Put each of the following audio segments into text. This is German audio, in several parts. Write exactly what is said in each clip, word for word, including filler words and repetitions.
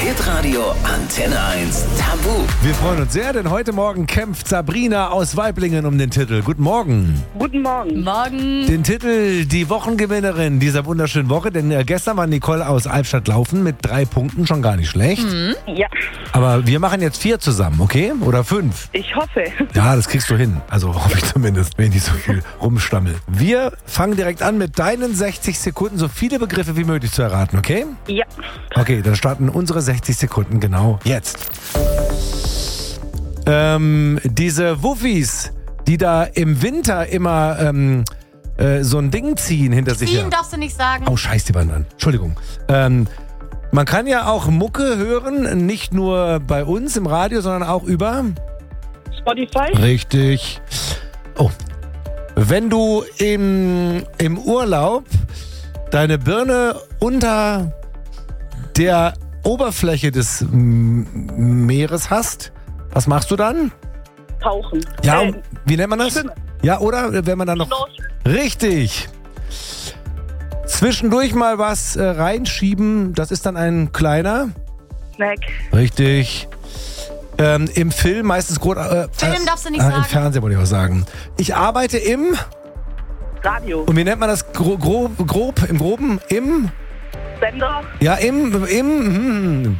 Hitradio Antenne eins Tabu. Wir freuen uns sehr, denn heute Morgen kämpft Sabrina aus Waiblingen um den Titel. Guten Morgen. Guten Morgen. Morgen. Den Titel, die Wochengewinnerin dieser wunderschönen Woche, denn äh, gestern war Nicole aus Albstadt laufen mit drei Punkten, schon gar nicht schlecht. Mhm. Ja, Aber wir machen jetzt vier zusammen, okay? Oder fünf? ich hoffe. Ja, das kriegst du hin. Also hoffe ich zumindest, wenn ich nicht so viel rumstammel. Wir fangen direkt an mit deinen sechzig Sekunden, so viele Begriffe wie möglich zu erraten, okay? Ja, Okay, dann starten unsere sechzig Sekunden genau jetzt. Ähm, diese Wuffis, die da im Winter immer ähm, äh, so ein Ding ziehen hinter sich her. Ziehen darfst du nicht sagen. Oh, scheiß die Band an. Entschuldigung. Ähm, man kann ja auch Mucke hören, nicht nur bei uns im Radio, sondern auch über... Spotify. Richtig. Oh. Wenn du im, im Urlaub deine Birne unter der Oberfläche des M- Meeres hast, was machst du dann? Tauchen. Ja, Äh, und wie nennt man das? Schwimmen. Ja, oder wenn man dann noch... Schnorcheln. Richtig. Zwischendurch mal was äh, reinschieben, das ist dann ein kleiner. Snack. Richtig. Ähm, Im Film meistens... Gro- äh, Film darfst du nicht äh, Im sagen. Fernsehen wollte ich auch sagen. Ich arbeite im... Radio. Und wie nennt man das gro- grob, grob, im Groben? Im? Sender. Ja, im, im, hm.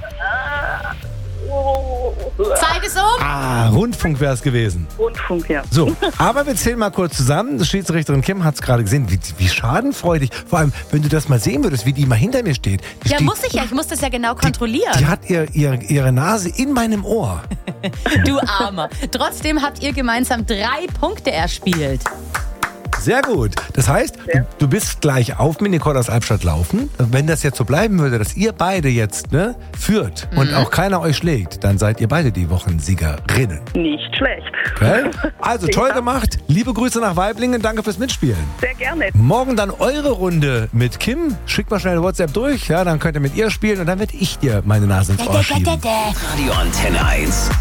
Oh, Zeit ist um. Ah, Rundfunk wäre es gewesen. Rundfunk, ja. So, aber wir zählen mal kurz zusammen. Die Schiedsrichterin Kim hat es gerade gesehen. Wie, wie schadenfreudig. Vor allem, wenn du das mal sehen würdest, wie die mal hinter mir steht. Die Ja, steht, muss ich ja. Ich muss das ja genau kontrollieren. Die hat ihr, ihr, ihre Nase in meinem Ohr. Du Armer. Trotzdem habt ihr gemeinsam drei Punkte erspielt. Sehr gut. Das heißt, Ja. du bist gleich auf mit Nicole aus Albstadt laufen. Wenn das jetzt so bleiben würde, dass ihr beide jetzt ne, führt und auch keiner euch schlägt, dann seid ihr beide die Wochensiegerinnen. Nicht schlecht. Okay? Also toll Ja. gemacht. Liebe Grüße nach Waiblingen. Danke fürs Mitspielen. Sehr gerne. Morgen dann eure Runde mit Kim. Schickt mal schnell eine WhatsApp durch. Ja, dann könnt ihr mit ihr spielen und dann werde ich dir meine Nase ins Ohr schieben. Radio Antenne eins.